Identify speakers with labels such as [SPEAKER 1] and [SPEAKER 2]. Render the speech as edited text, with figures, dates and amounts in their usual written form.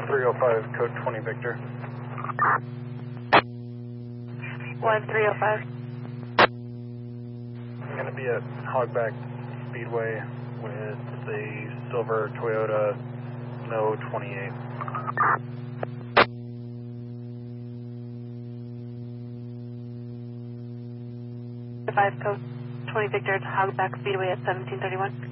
[SPEAKER 1] 305, code 20 Victor.
[SPEAKER 2] 1305.
[SPEAKER 1] I'm going to be at Hogback Speedway with a silver Toyota No 28.
[SPEAKER 2] 5 code 20 Victor to Hogback Speedway at 1731.